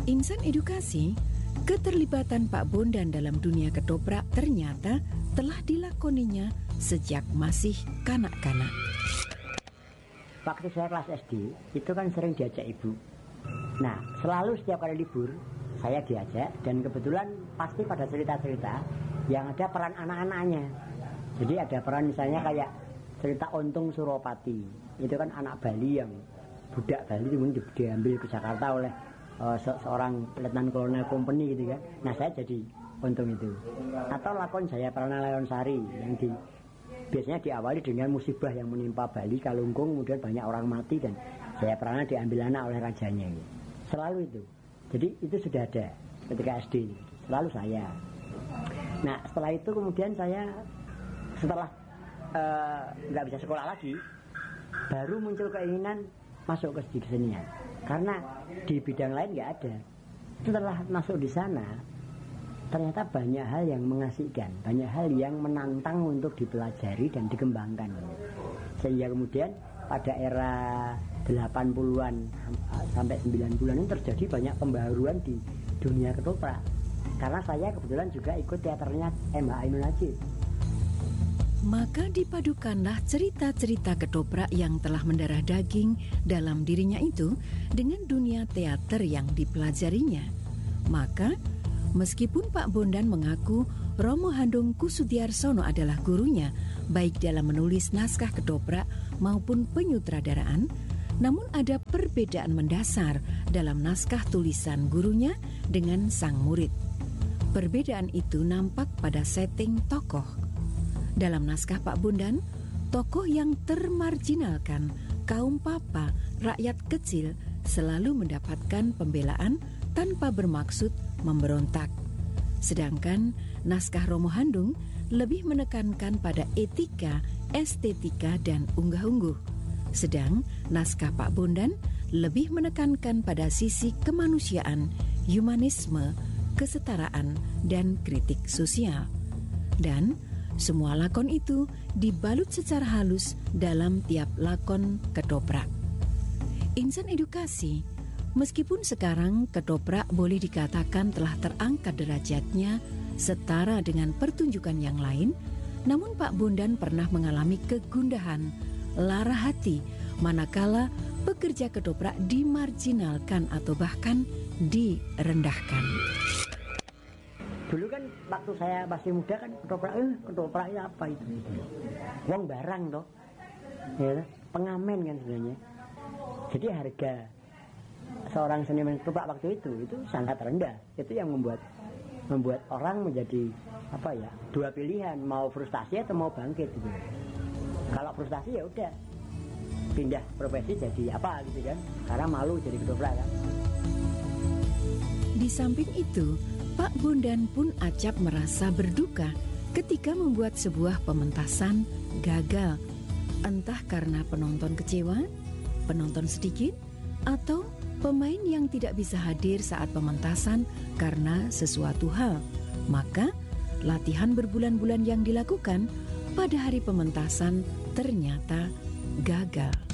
Insan edukasi, keterlibatan Pak Bondan dalam dunia ketoprak ternyata telah dilakoninya sejak masih kanak-kanak. Waktu saya kelas SD, itu kan sering diajak ibu. Nah, selalu setiap kali libur, saya diajak. Dan kebetulan pasti pada cerita-cerita yang ada peran anak-anaknya. Jadi ada peran misalnya kayak cerita Untung Suropati. Itu kan anak Bali yang budak Bali kemudian diambil ke Jakarta oleh seorang letnan kolonel company gitu kan. Nah, saya jadi Untung itu. Atau lakon Jaya Prana Leon Sari yang biasanya diawali dengan musibah yang menimpa Bali, Kalungkung, kemudian banyak orang mati dan Jaya Prana diambil anak oleh rajanya. Selalu itu. Jadi itu sudah ada ketika SD. Selalu saya. Nah, setelah itu kemudian saya setelah nggak bisa sekolah lagi, baru muncul keinginan masuk ke kesenian. Karena di bidang lain nggak ada. Setelah masuk di sana, ternyata banyak hal yang mengasihkan, banyak hal yang menantang untuk dipelajari dan dikembangkan. Sehingga kemudian pada era 80-an sampai 90-an ini terjadi banyak pembaharuan di dunia ketoprak. Karena saya kebetulan juga ikut teaternya MH Ainun Najib. Maka dipadukanlah cerita-cerita ketoprak yang telah mendarah daging dalam dirinya itu dengan dunia teater yang dipelajarinya. Maka, meskipun Pak Bondan mengaku Romo Handung Kusudiyarsono adalah gurunya, baik dalam menulis naskah ketoprak maupun penyutradaraan, namun ada perbedaan mendasar dalam naskah tulisan gurunya dengan sang murid. Perbedaan itu nampak pada setting tokoh. Dalam naskah Pak Bondan, tokoh yang termarginalkan, kaum papa, rakyat kecil selalu mendapatkan pembelaan tanpa bermaksud memberontak. Sedangkan naskah Romo Handung lebih menekankan pada etika, estetika, dan unggah-ungguh. Sedang naskah Pak Bondan lebih menekankan pada sisi kemanusiaan, humanisme, kesetaraan, dan kritik sosial. Dan semua lakon itu dibalut secara halus dalam tiap lakon ketoprak. Insan edukasi, meskipun sekarang ketoprak boleh dikatakan telah terangkat derajatnya setara dengan pertunjukan yang lain, namun Pak Bondan pernah mengalami kegundahan, lara hati, manakala pekerja ketoprak dimarginalkan atau bahkan direndahkan. Dulu kan waktu saya masih muda kan ketopraknya apa itu? Uang barang toh, ya, pengamen kan sebenarnya. Jadi harga seorang seniman ketoprak waktu itu sangat rendah. Itu yang membuat orang menjadi apa ya, dua pilihan, mau frustasi atau mau bangkit gitu. Kalau frustasi ya udah pindah profesi jadi apa gitu kan, karena malu jadi ketoprak kan. Di samping itu, Pak Bondan pun acap merasa berduka ketika membuat sebuah pementasan gagal. Entah karena penonton kecewa, penonton sedikit, atau pemain yang tidak bisa hadir saat pementasan karena sesuatu hal. Maka, latihan berbulan-bulan yang dilakukan pada hari pementasan ternyata gagal.